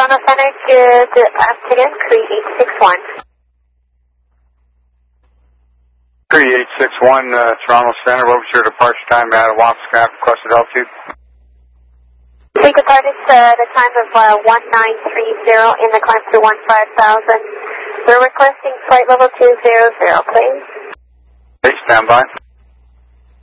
Toronto Center, good afternoon, Cree 861. Cree 861, Toronto Center, what was your departure time out of Wampscott, requested altitude? We departed the time of 1930 in the climb to 15,000. We're requesting flight level 200, please. Hey, stand by.